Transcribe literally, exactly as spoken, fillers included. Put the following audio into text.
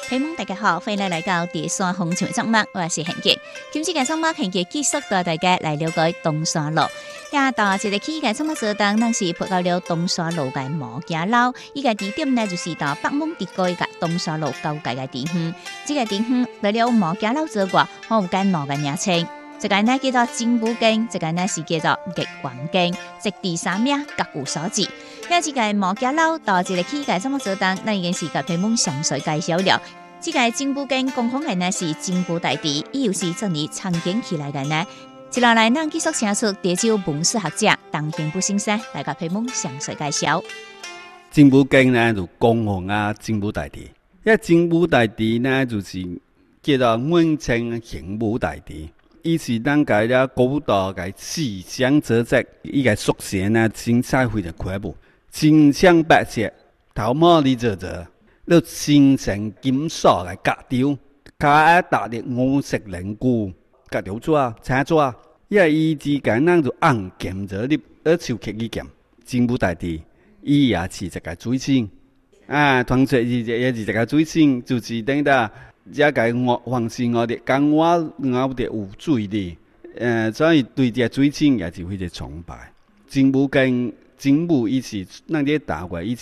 朋友们大家好，欢迎来到第三风潮节目，我是贤杰。今次嘅节目贤杰继续带大家来了解东山路。呀，到这个起嘅节目做当，咱是跑到了东山路嘅毛家楼，伊个地点呢就是到北门地区嘅东山路交界嘅地方。这个地方来了毛家楼之外，我有间两个名称。一個呢叫做金寶徑，一個呢是叫做月光徑，即第三名各有所指。咁這個毛家樓到這個起嘅怎麼做當，咱已經是甲朋友們詳細介紹了。這個金寶徑供奉嘅呢是金寶大帝，伊又是怎樣創建起來嘅呢？接落來，咱繼續請出地州文史學者鄧興武先生來甲朋友們詳細介紹。 金寶徑呢就供奉啊金寶大帝，因為金寶大帝呢就是叫做滿清興武大帝。伊是咱家了古道嘅思想哲則，伊個屬性呢，真彩非常開悟，真像白色，頭毛哩做做，你形成金屬嘅格調，加搭啲五色靈菇，格條紙、青紙，因為伊之間咱就按劍咗哩，而手刻去劍，金寶大帝，伊也是一個水星，啊，傳說伊也是一個水星，就是等到。這個我凡是我哋講我我哋有水的，誒，所以對這水晶也是非常崇拜。金寶徑金寶伊是咱啲大話，伊